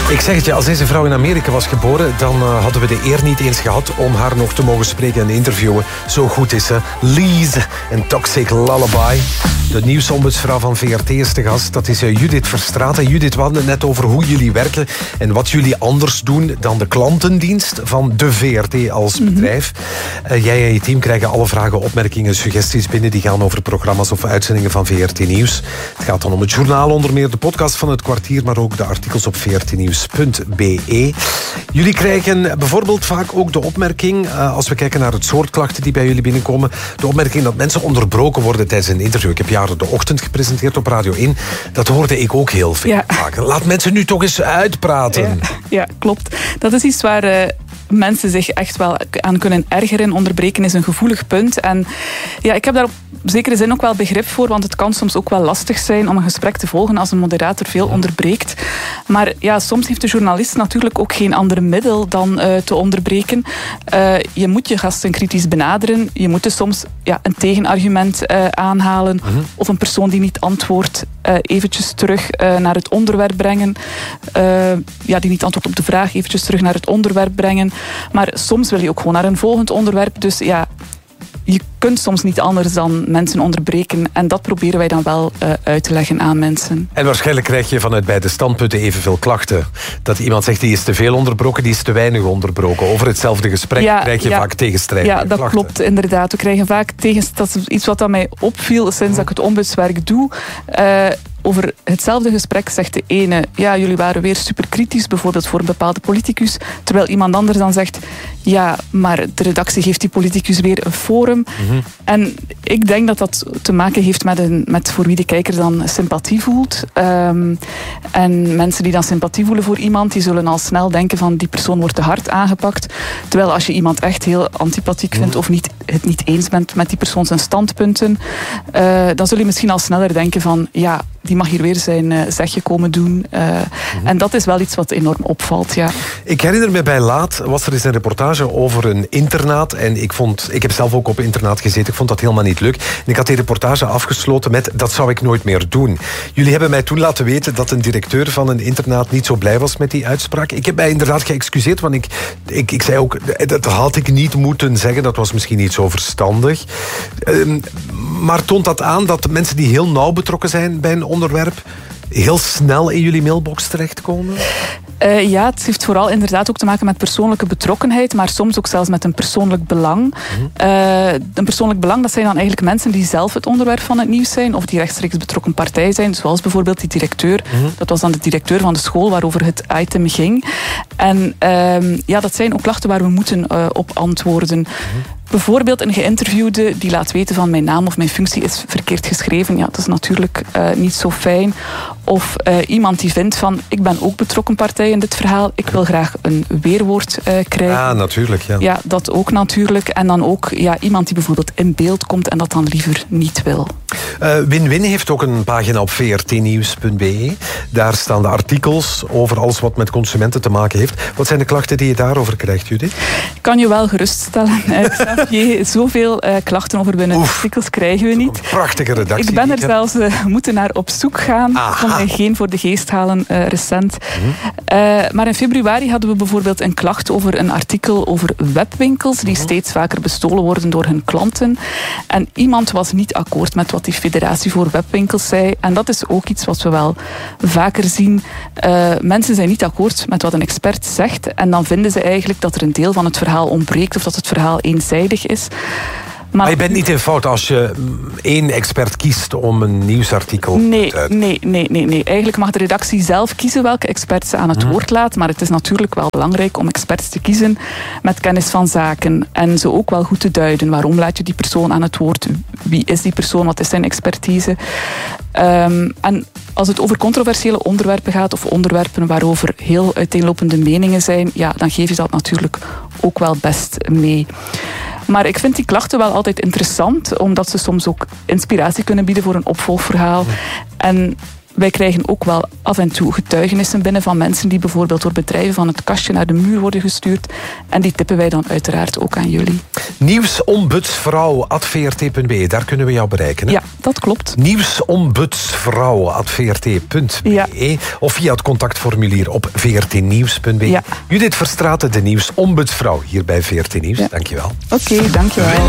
Ik zeg het je, als deze vrouw in Amerika was geboren, dan hadden we de eer niet eens gehad om haar nog te mogen spreken en interviewen. Zo goed is ze. Lise en Toxic Lullaby. De nieuwsombudsvrouw van VRT is te gast. Dat is Judith Verstraeten. Judith, we hadden het net over hoe jullie werken en wat jullie anders doen dan de klantendienst van de VRT als bedrijf. Jij en je team krijgen alle vragen, opmerkingen, suggesties binnen die gaan over programma's of uitzendingen van VRT Nieuws. Het gaat dan om het journaal, onder meer de podcast van Het Kwartier, maar ook de artikels op vrtnieuws.be. Jullie krijgen bijvoorbeeld vaak ook de opmerking, als we kijken naar het soort klachten die bij jullie binnenkomen, de opmerking dat mensen onderbroken worden tijdens een interview. Ik heb jaren de ochtend gepresenteerd op Radio 1. Dat hoorde ik ook heel veel vaak. Laat mensen nu toch eens uitpraten. Ja, klopt. Dat is iets waar mensen zich echt wel aan kunnen ergeren. Onderbreken is een gevoelig punt. En ja, ik heb daar op zekere zin ook wel begrip voor, want het kan soms ook wel lastig zijn om een gesprek te volgen als een moderator veel onderbreekt. Maar ja, soms heeft de journalist natuurlijk ook geen ander middel dan te onderbreken. Je moet je gasten kritisch benaderen. Je moet dus soms een tegenargument aanhalen. Of een persoon die niet antwoordt eventjes terug naar het onderwerp brengen. Die niet antwoordt op de vraag, eventjes terug naar het onderwerp brengen. Maar soms wil je ook gewoon naar een volgend onderwerp. Dus ja, je kunt soms niet anders dan mensen onderbreken. En dat proberen wij dan wel uit te leggen aan mensen. En waarschijnlijk krijg je vanuit beide standpunten evenveel klachten. Dat iemand zegt, die is te veel onderbroken, die is te weinig onderbroken. Over hetzelfde gesprek krijg je vaak tegenstrijdige klachten. Ja, dat klopt inderdaad. We krijgen vaak dat is iets wat aan mij opviel sinds dat ik het ombudswerk doe. Over hetzelfde gesprek zegt de ene, ja, jullie waren weer super kritisch, bijvoorbeeld voor een bepaalde politicus, terwijl iemand anders dan zegt, ja, maar de redactie geeft die politicus weer een forum. En ik denk dat dat te maken heeft met voor wie de kijker dan sympathie voelt. En mensen die dan sympathie voelen voor iemand, die zullen al snel denken van die persoon wordt te hard aangepakt. Terwijl als je iemand echt heel antipathiek vindt of het niet eens bent met die persoon zijn standpunten, dan zul je misschien al sneller denken van, ja, die mag hier weer zijn zegje komen doen. En dat is wel iets wat enorm opvalt, ja. Ik herinner me bij Laat was er eens een reportage over een internaat. En ik heb zelf ook op internaat gezeten. Ik vond dat helemaal niet leuk. En ik had die reportage afgesloten met, dat zou ik nooit meer doen. Jullie hebben mij toen laten weten dat een directeur van een internaat niet zo blij was met die uitspraak. Ik heb mij inderdaad geëxcuseerd, want ik zei ook, dat had ik niet moeten zeggen. Dat was misschien niet zo verstandig. Maar toont dat aan dat mensen die heel nauw betrokken zijn bij een onderwerp heel snel in jullie mailbox terechtkomen? Ja, het heeft vooral inderdaad ook te maken met persoonlijke betrokkenheid, maar soms ook zelfs met een persoonlijk belang. Een persoonlijk belang, dat zijn dan eigenlijk mensen die zelf het onderwerp van het nieuws zijn, of die rechtstreeks betrokken partij zijn, zoals bijvoorbeeld die directeur. Dat was dan de directeur van de school waarover het item ging. En dat zijn ook klachten waar we moeten op antwoorden. Bijvoorbeeld een geïnterviewde die laat weten van mijn naam of mijn functie is verkeerd geschreven. Ja, dat is natuurlijk niet zo fijn. Of iemand die vindt van, ik ben ook betrokken partij in dit verhaal. Ik wil graag een weerwoord krijgen. Ah, natuurlijk, ja. Ja, dat ook natuurlijk. En dan ook iemand die bijvoorbeeld in beeld komt en dat dan liever niet wil. Win-Win heeft ook een pagina op vrtnieuws.be. Daar staan de artikels over alles wat met consumenten te maken heeft. Wat zijn de klachten die je daarover krijgt, Judith? Ik kan je wel geruststellen. Zoveel klachten over artikels krijgen we niet. Een prachtige redactie. Ik ben er zelfs moeten naar op zoek gaan. Ik kon mij geen voor de geest halen recent. Maar in februari hadden we bijvoorbeeld een klacht over een artikel over webwinkels die steeds vaker bestolen worden door hun klanten. En iemand was niet akkoord met wat die Federatie voor Webwinkels zei. En dat is ook iets wat we wel vaker zien. Mensen zijn niet akkoord met wat een expert zegt. En dan vinden ze eigenlijk dat er een deel van het verhaal ontbreekt of dat het verhaal eenzijdig is. Maar je bent niet in fout als je één expert kiest om een nieuwsartikel te uiten. Nee. Eigenlijk mag de redactie zelf kiezen welke experts ze aan het woord laat. Maar het is natuurlijk wel belangrijk om experts te kiezen met kennis van zaken. En ze ook wel goed te duiden. Waarom laat je die persoon aan het woord? Wie is die persoon? Wat is zijn expertise? En als het over controversiële onderwerpen gaat of onderwerpen waarover heel uiteenlopende meningen zijn, dan geef je dat natuurlijk ook wel best mee. Maar ik vind die klachten wel altijd interessant, omdat ze soms ook inspiratie kunnen bieden voor een opvolgverhaal. En wij krijgen ook wel af en toe getuigenissen binnen van mensen die bijvoorbeeld door bedrijven van het kastje naar de muur worden gestuurd. En die tippen wij dan uiteraard ook aan jullie. Nieuwsombudsvrouw@vrt.be, daar kunnen we jou bereiken. Hè? Ja, dat klopt. Nieuwsombudsvrouw@vrt.be. Ja. Of via het contactformulier op vrtnieuws.be. Ja. Judith Verstraeten, de nieuwsombudsvrouw hier bij VRT Nieuws. Ja. Dankjewel. Oké, dankjewel.